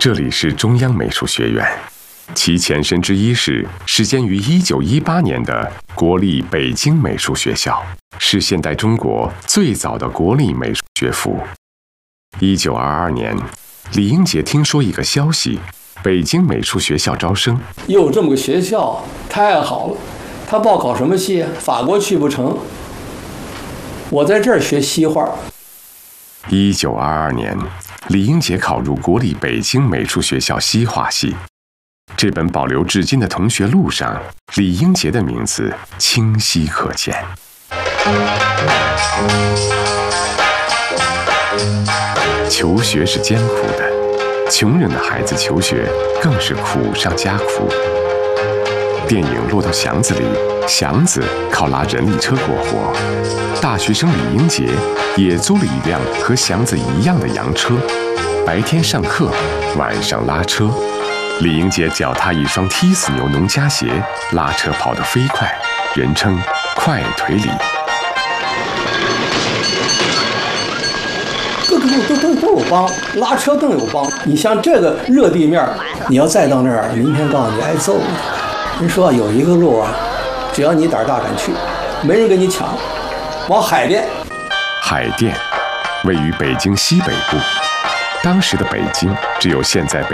这里是中央美术学院，其前身之一是始建于1918年的国立北京美术学校，是现代中国最早的国立美术学府。1922年，李英杰听说一个消息，北京美术学校招生， 又有这么个学校，太好了。他报考什么系啊？法国去不成，我在这儿学西画。 1922年，李英杰考入国立北京美术学校西画系。这本保留至今的同学录上，李英杰的名字清晰可见。求学是艰苦的，穷人的孩子求学更是苦上加苦。电影落到祥子里，祥子靠拉人力车过活，大学生李英杰也租了一辆和祥子一样的洋车，白天上课，晚上拉车。李英杰脚踏一双踢死牛农家鞋，拉车跑得飞快，人称快腿李。 各个路都有帮，拉车更有帮。你像这个热地面，你要再到那儿，明天告诉你挨揍的。人说有一个路啊，只要你胆大敢去，没人跟你抢。往海淀。 海淀位于北京西北部，当时的北京只有现在